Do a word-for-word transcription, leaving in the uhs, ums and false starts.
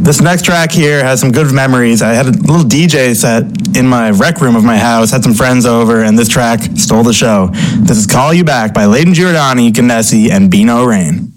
This next track here has some good memories. I had a little D J set in my rec room of my house, had some friends over, and this track stole the show. This is Call You Back by Leighton Giordani, Ganesi, and Beano Rain.